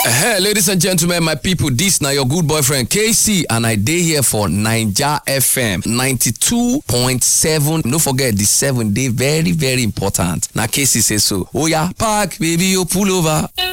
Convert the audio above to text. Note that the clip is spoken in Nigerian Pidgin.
Ladies and gentlemen, my people, this now your good boyfriend KC, and I day here for Naija FM 92.7. Don't forget the 7 day, very, very important. Now KC says so. Oh yeah, park, baby, you pull over.